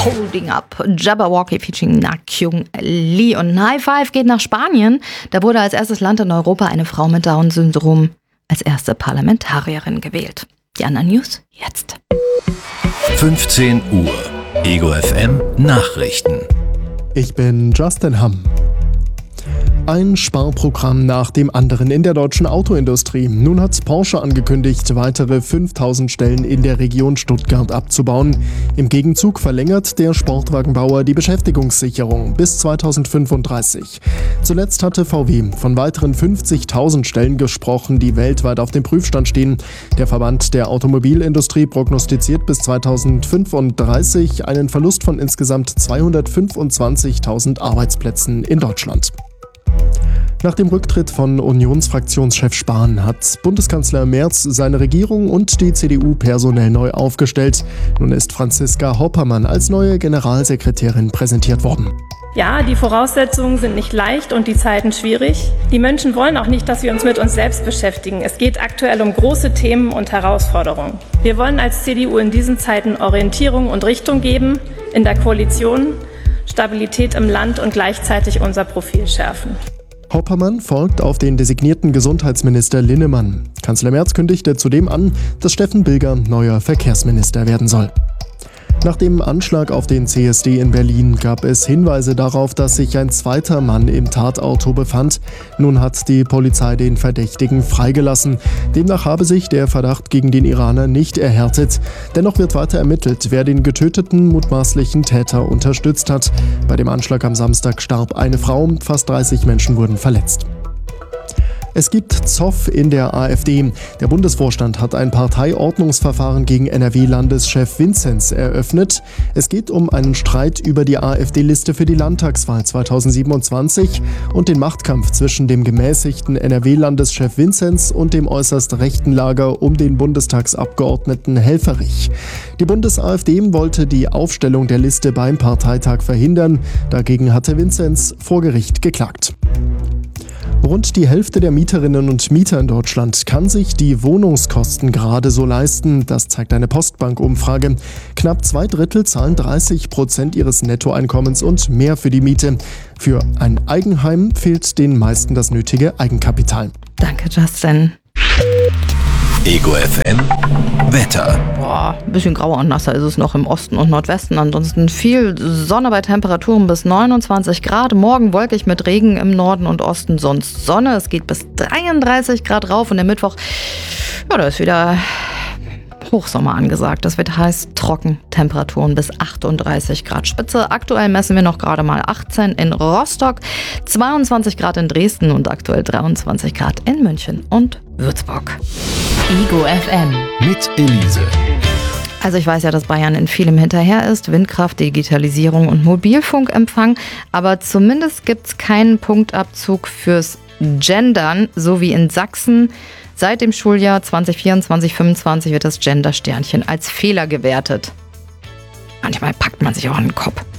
Holding Up, Jabberwocky featuring Nakyung Lee. Und High Five geht nach Spanien. Da wurde als erstes Land in Europa eine Frau mit Down-Syndrom als erste Parlamentarierin gewählt. Die anderen News jetzt. 15 Uhr. Ego FM Nachrichten. Ich bin Justin Hamm. Ein Sparprogramm nach dem anderen in der deutschen Autoindustrie. Nun hat Porsche angekündigt, weitere 5000 Stellen in der Region Stuttgart abzubauen. Im Gegenzug verlängert der Sportwagenbauer die Beschäftigungssicherung bis 2035. Zuletzt hatte VW von weiteren 50.000 Stellen gesprochen, die weltweit auf dem Prüfstand stehen. Der Verband der Automobilindustrie prognostiziert bis 2035 einen Verlust von insgesamt 225.000 Arbeitsplätzen in Deutschland. Nach dem Rücktritt von Unionsfraktionschef Spahn hat Bundeskanzler Merz seine Regierung und die CDU personell neu aufgestellt. Nun ist Franziska Hoppermann als neue Generalsekretärin präsentiert worden. Ja, die Voraussetzungen sind nicht leicht und die Zeiten schwierig. Die Menschen wollen auch nicht, dass wir uns mit uns selbst beschäftigen. Es geht aktuell um große Themen und Herausforderungen. Wir wollen als CDU in diesen Zeiten Orientierung und Richtung geben, in der Koalition, Stabilität im Land und gleichzeitig unser Profil schärfen. Hoppermann folgt auf den designierten Gesundheitsminister Linnemann. Kanzler Merz kündigte zudem an, dass Steffen Bilger neuer Verkehrsminister werden soll. Nach dem Anschlag auf den CSD in Berlin gab es Hinweise darauf, dass sich ein zweiter Mann im Tatauto befand. Nun hat die Polizei den Verdächtigen freigelassen. Demnach habe sich der Verdacht gegen den Iraner nicht erhärtet. Dennoch wird weiter ermittelt, wer den getöteten mutmaßlichen Täter unterstützt hat. Bei dem Anschlag am Samstag starb eine Frau, fast 30 Menschen wurden verletzt. Es gibt Zoff in der AfD. Der Bundesvorstand hat ein Parteiordnungsverfahren gegen NRW-Landeschef Vinzenz eröffnet. Es geht um einen Streit über die AfD-Liste für die Landtagswahl 2027 und den Machtkampf zwischen dem gemäßigten NRW-Landeschef Vinzenz und dem äußerst rechten Lager um den Bundestagsabgeordneten Helfferich. Die Bundes-AfD wollte die Aufstellung der Liste beim Parteitag verhindern. Dagegen hatte Vinzenz vor Gericht geklagt. Rund die Hälfte der Mieterinnen und Mieter in Deutschland kann sich die Wohnungskosten gerade so leisten. Das zeigt eine Postbank-Umfrage. Knapp 2/3 zahlen 30% ihres Nettoeinkommens und mehr für die Miete. Für ein Eigenheim fehlt den meisten das nötige Eigenkapital. Danke, Justin. Ego FM Wetter. Ein bisschen grauer und nasser ist es noch im Osten und Nordwesten. Ansonsten viel Sonne bei Temperaturen bis 29 Grad. Morgen wolkig mit Regen im Norden und Osten, sonst Sonne. Es geht bis 33 Grad rauf und der Mittwoch, da ist wieder Hochsommer angesagt. Das wird heiß, trocken, Temperaturen bis 38 Grad Spitze. Aktuell messen wir noch gerade mal 18 in Rostock, 22 Grad in Dresden und aktuell 23 Grad in München und Würzburg. Ego FM Mit Elise. Also ich weiß ja, dass Bayern in vielem hinterher ist. Windkraft, Digitalisierung und Mobilfunkempfang. Aber zumindest gibt es keinen Punktabzug fürs Gendern, so wie in Sachsen. Seit dem Schuljahr 2024/25 wird das Gender-Sternchen als Fehler gewertet. Manchmal packt man sich auch an den Kopf.